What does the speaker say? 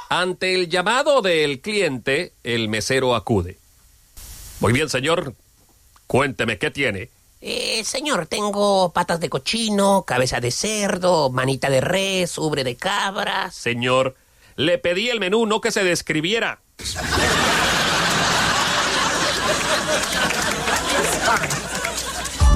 Ante el llamado del cliente, el mesero acude. Muy bien, señor. Cuénteme, ¿qué tiene? Señor, tengo patas de cochino, cabeza de cerdo, manita de res, ubre de cabra. Señor, le pedí el menú, no que se describiera.